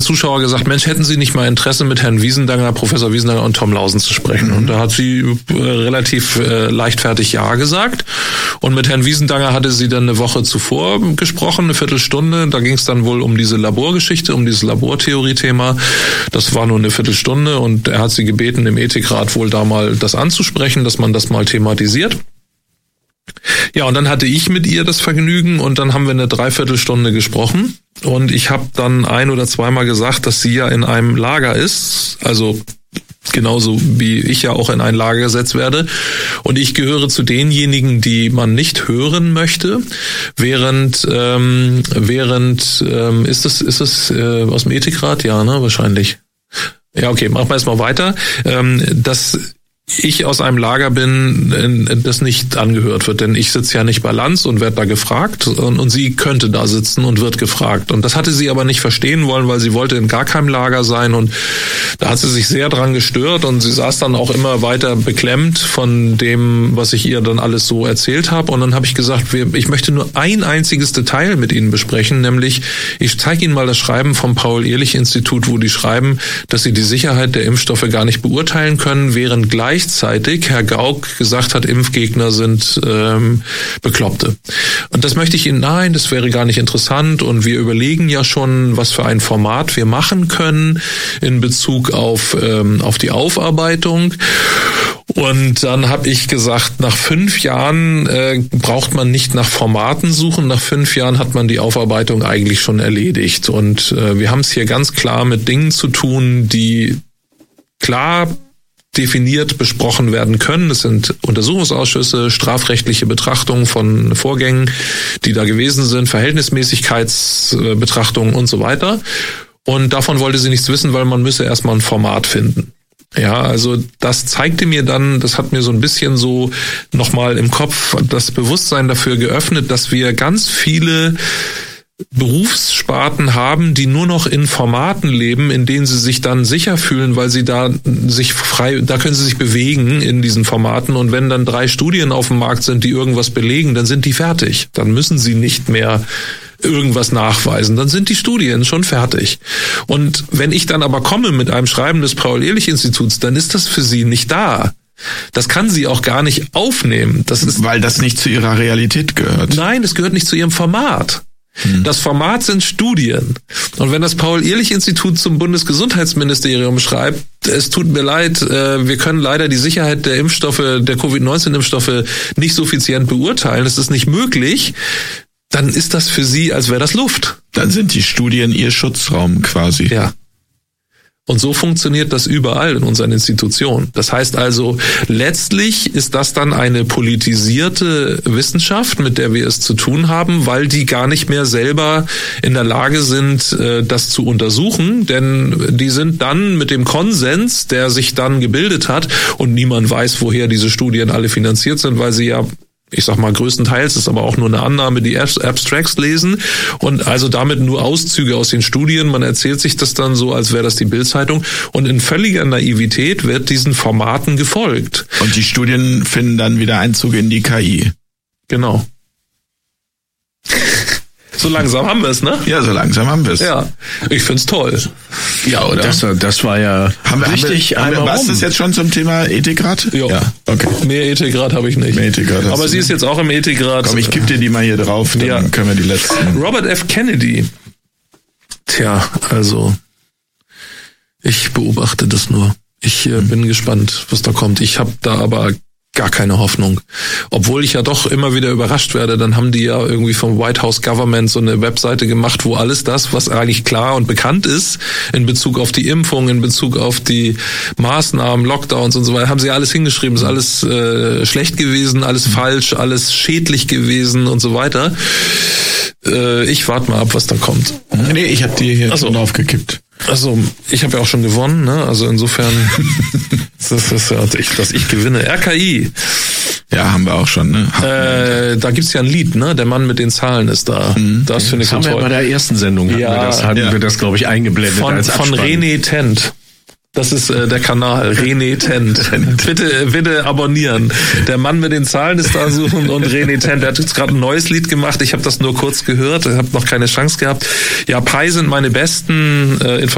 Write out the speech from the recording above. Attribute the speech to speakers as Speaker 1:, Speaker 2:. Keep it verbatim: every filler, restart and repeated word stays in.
Speaker 1: Zuschauer gesagt, Mensch, hätten Sie nicht mal Interesse, mit Herrn Wiesendanger, Professor Wiesendanger und Tom Lausen zu sprechen? Mhm. Und da hat sie äh, relativ äh, leichtfertig Ja gesagt. Und mit Herrn Wiesendanger hatte sie dann eine Woche zuvor gesprochen, eine Viertelstunde. Da ging es dann wohl um diese Laborgeschichte, um dieses Labortheorie-Thema. Das war nur eine Viertelstunde und er hat sie gebeten, im Ethikrat wohl da mal das anzusprechen, dass man das mal thematisiert. Ja, und dann hatte ich mit ihr das Vergnügen und dann haben wir eine Dreiviertelstunde gesprochen und ich habe dann ein- oder zweimal gesagt, dass sie ja in einem Lager ist, also genauso wie ich ja auch in ein Lager gesetzt werde. Und ich gehöre zu denjenigen, die man nicht hören möchte, während, ähm, während, ähm, ist es, ist es äh, aus dem Ethikrat? Ja, ne, wahrscheinlich. Ja, okay, machen wir erstmal weiter. Ähm, das ich aus einem Lager bin, das nicht angehört wird, denn ich sitze ja nicht bei Lanz und werde da gefragt und, und sie könnte da sitzen und wird gefragt. Und das hatte sie aber nicht verstehen wollen, weil sie wollte in gar keinem Lager sein und da hat sie sich sehr dran gestört und sie saß dann auch immer weiter beklemmt von dem, was ich ihr dann alles so erzählt habe. Und dann habe ich gesagt, ich möchte nur ein einziges Detail mit Ihnen besprechen, nämlich ich zeige Ihnen mal das Schreiben vom Paul-Ehrlich-Institut, wo die schreiben, dass sie die Sicherheit der Impfstoffe gar nicht beurteilen können, während gleich Gleichzeitig Herr Gauck gesagt hat, Impfgegner sind ähm, Bekloppte. Und das möchte ich Ihnen, nein, das wäre gar nicht interessant und wir überlegen ja schon, was für ein Format wir machen können in Bezug auf ähm, auf die Aufarbeitung. Und dann habe ich gesagt, nach fünf Jahren äh, braucht man nicht nach Formaten suchen, nach fünf Jahren hat man die Aufarbeitung eigentlich schon erledigt. Und äh, wir haben es hier ganz klar mit Dingen zu tun, die klar definiert besprochen werden können. Es sind Untersuchungsausschüsse, strafrechtliche Betrachtungen von Vorgängen, die da gewesen sind, Verhältnismäßigkeitsbetrachtungen und so weiter. Und davon wollte sie nichts wissen, weil man müsse erstmal ein Format finden. Ja, also das zeigte mir dann, das hat mir so ein bisschen so nochmal im Kopf das Bewusstsein dafür geöffnet, dass wir ganz viele Berufssparten haben, die nur noch in Formaten leben, in denen sie sich dann sicher fühlen, weil sie da sich frei, da können sie sich bewegen in diesen Formaten und wenn dann drei Studien auf dem Markt sind, die irgendwas belegen, dann sind die fertig. Dann müssen sie nicht mehr irgendwas nachweisen, dann sind die Studien schon fertig. Und wenn ich dann aber komme mit einem Schreiben des Paul-Ehrlich-Instituts, dann ist das für sie nicht da. Das kann sie auch gar nicht aufnehmen. Das ist,
Speaker 2: weil das nicht zu ihrer Realität gehört.
Speaker 1: Nein, das gehört nicht zu ihrem Format. Das Format sind Studien. Und wenn das Paul-Ehrlich-Institut zum Bundesgesundheitsministerium schreibt, es tut mir leid, wir können leider die Sicherheit der Impfstoffe, der Covid neunzehn Impfstoffe nicht suffizient beurteilen, es ist nicht möglich, dann ist das für sie, als wäre das Luft.
Speaker 2: Dann sind die Studien ihr Schutzraum quasi.
Speaker 1: Ja. Und so funktioniert das überall in unseren Institutionen. Das heißt also, letztlich ist das dann eine politisierte Wissenschaft, mit der wir es zu tun haben, weil die gar nicht mehr selber in der Lage sind, das zu untersuchen. Denn die sind dann mit dem Konsens, der sich dann gebildet hat, und niemand weiß, woher diese Studien alle finanziert sind, weil sie ja, ich sag mal, größtenteils ist aber auch nur eine Annahme, die Abstracts lesen und also damit nur Auszüge aus den Studien. Man erzählt sich das dann so, als wäre das die Bild-Zeitung und in völliger Naivität wird diesen Formaten gefolgt.
Speaker 2: Und die Studien finden dann wieder Einzug in die K I.
Speaker 1: Genau. So langsam haben wir es, ne?
Speaker 2: Ja, so langsam haben wir es.
Speaker 1: Ja, ich find's toll.
Speaker 3: Ja, oder? Das, das war ja
Speaker 2: haben wir,
Speaker 3: richtig
Speaker 2: haben wir,
Speaker 3: einmal
Speaker 2: was
Speaker 3: rum.
Speaker 2: ist das jetzt schon zum Thema Ethikrat?
Speaker 1: Jo.
Speaker 2: Ja, okay.
Speaker 1: Mehr Ethikrat habe ich nicht.
Speaker 2: Mehr Ethikrat
Speaker 1: Aber sie
Speaker 2: nicht.
Speaker 1: ist jetzt auch im Ethikrat.
Speaker 2: Komm, ich kipp dir die mal hier drauf, dann
Speaker 1: ja.
Speaker 2: können wir die letzten.
Speaker 1: Robert F. Kennedy. Tja, also ich beobachte das nur. Ich äh, bin gespannt, was da kommt. Ich habe da aber gar keine Hoffnung. Obwohl ich ja doch immer wieder überrascht werde, dann haben die ja irgendwie vom White House Government so eine Webseite gemacht, wo alles das, was eigentlich klar und bekannt ist, in Bezug auf die Impfung, in Bezug auf die Maßnahmen, Lockdowns und so weiter, haben sie alles hingeschrieben, ist alles äh, schlecht gewesen, alles falsch, alles schädlich gewesen und so weiter. Äh, ich warte mal ab, was da kommt.
Speaker 2: Nee, ich habe die hier
Speaker 1: Ach so.
Speaker 2: schon draufgekippt.
Speaker 1: Also, ich habe ja auch schon gewonnen, ne? Also insofern, das ist ja, ich, dass ich gewinne. R K I.
Speaker 2: Ja, haben wir auch schon, ne?
Speaker 1: Äh, da gibt's ja ein Lied, ne? Der Mann mit den Zahlen ist da. Mhm. Das finde ich
Speaker 3: das
Speaker 1: so
Speaker 3: haben
Speaker 1: toll.
Speaker 3: wir bei der ersten Sendung, hatten
Speaker 1: ja,
Speaker 3: wir das, hatten
Speaker 1: ja.
Speaker 3: wir das, glaube ich, eingeblendet
Speaker 1: von,
Speaker 3: als Abspann.
Speaker 1: von René Tent. Das ist äh, der Kanal, René Tent. Bitte, bitte abonnieren. Der Mann mit den Zahlen ist da suchen und René Tent, der hat jetzt gerade ein neues Lied gemacht. Ich habe das nur kurz gehört, ich habe noch keine Chance gehabt. Ja, Pi sind meine besten äh,